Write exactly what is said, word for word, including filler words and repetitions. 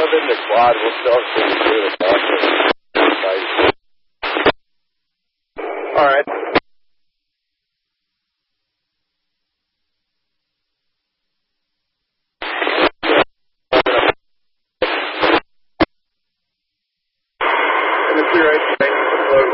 come in the quad, we'll still have to do the process. All right.